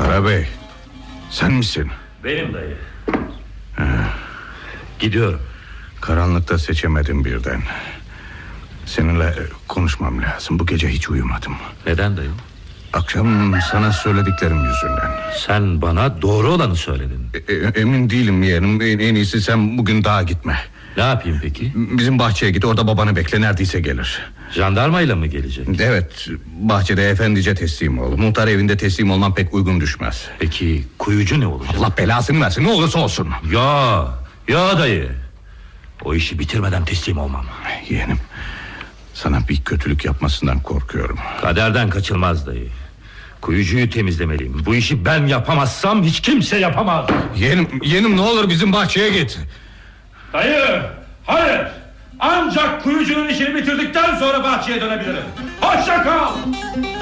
Karabey, sen misin? Benim dayı. Gidiyorum. Karanlıkta seçemedim birden. Seninle konuşmam lazım. Bu gece hiç uyumadım. Neden dayı? Akşam sana söylediklerim yüzünden. Sen bana doğru olanı söyledin. Emin değilim yeğenim. En iyisi sen bugün dağa gitme. Ne yapayım peki? Bizim bahçeye git, orada babanı bekle, neredeyse gelir. Jandarmayla mı gelecek? Evet, bahçede efendice teslim ol. Muhtar evinde teslim olman pek uygun düşmez. Peki kuyucu ne olacak? Allah belasını versin, ne olursa olsun. Ya dayı, o işi bitirmeden teslim olmam. Yeğenim, sana bir kötülük yapmasından korkuyorum. Kaderden kaçılmaz dayı. Kuyucuyu temizlemeliyim. Bu işi ben yapamazsam hiç kimse yapamaz. Yeğenim ne olur bizim bahçeye git. Dayı, hayır. Ancak kuyucunun işini bitirdikten sonra bahçeye dönebilirim. Hoşça kal.